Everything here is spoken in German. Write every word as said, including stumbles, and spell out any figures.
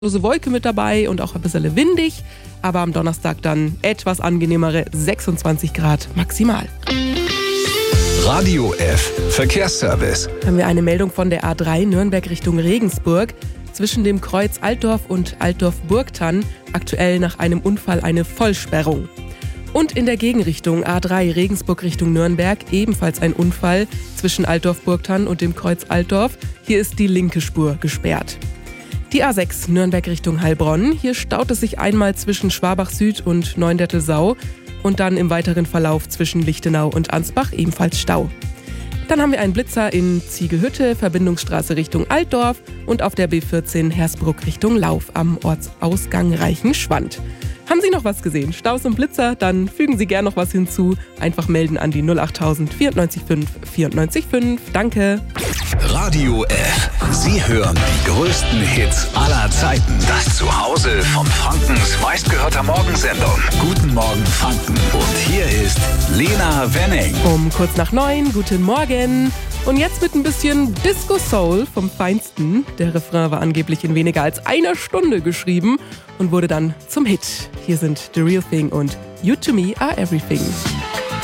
Lose Wolke mit dabei und auch ein bisschen windig, aber am Donnerstag dann etwas angenehmere sechsundzwanzig Grad maximal. Radio F Verkehrsservice. Haben wir eine Meldung von der A drei Nürnberg Richtung Regensburg. Zwischen dem Kreuz Altdorf und Altdorf-Burgthann aktuell nach einem Unfall eine Vollsperrung. Und in der Gegenrichtung A drei Regensburg Richtung Nürnberg ebenfalls ein Unfall zwischen Altdorf-Burgthann und dem Kreuz Altdorf. Hier ist die linke Spur gesperrt. Die A sechs Nürnberg Richtung Heilbronn. Hier staut es sich einmal zwischen Schwabach Süd und Neundettelsau und dann im weiteren Verlauf zwischen Lichtenau und Ansbach ebenfalls Stau. Dann haben wir einen Blitzer in Ziegelhütte, Verbindungsstraße Richtung Altdorf und auf der B vierzehn Hersbruck Richtung Lauf am Ortsausgang Reichenschwand. Haben Sie noch was gesehen? Staus und Blitzer? Dann fügen Sie gerne noch was hinzu. Einfach melden an die null achttausend vierundneunzig fünf vierundneunzig fünf. Danke. Radio F. Sie hören die größten Hits aller Zeiten. Das Zuhause von Frankens meistgehörter Morgensendung. Guten Morgen Franken. Und hier ist Lena Wenning. Um kurz nach neun, guten Morgen. Und jetzt mit ein bisschen Disco Soul vom Feinsten. Der Refrain war angeblich in weniger als einer Stunde geschrieben und wurde dann zum Hit. Hier sind The Real Thing und You To Me Are Everything.